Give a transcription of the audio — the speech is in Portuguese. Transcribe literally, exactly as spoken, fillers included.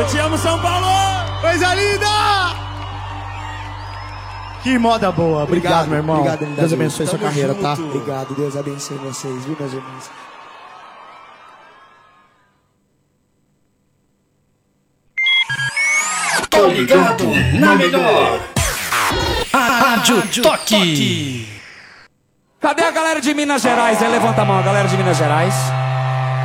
Eu te amo, São Paulo! Coisa linda! Que moda boa. Obrigado, obrigado meu irmão. Obrigado, Deus abençoe sua carreira, junto. tá? Obrigado, Deus abençoe vocês, viu, meus irmãos? Tô ligado na melhor. Rádio Toque. Cadê a galera de Minas Gerais? Aí levanta a mão, a galera de Minas Gerais.